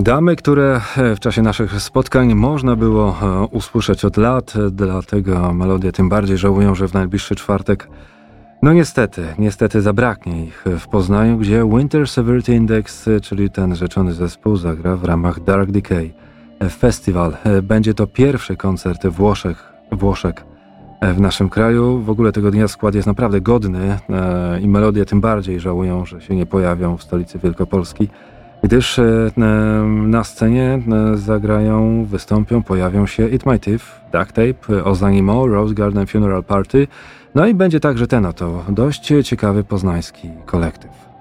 Damy, które w czasie naszych spotkań można było usłyszeć od lat, dlatego melodie tym bardziej żałują, że w najbliższy czwartek niestety zabraknie ich w Poznaniu, gdzie Winter Severity Index, czyli ten rzeczony zespół, zagra w ramach Dark Decay Festival. Będzie to pierwszy koncert Włoszek w naszym kraju. W ogóle tego dnia skład jest naprawdę godny i melodie tym bardziej żałują, że się nie pojawią w stolicy Wielkopolski, gdyż na scenie pojawią się Eat My Teeth, Duct Tape, Ozanimo, Rose Garden Funeral Party, no i będzie także ten oto dość ciekawy poznański kolektyw.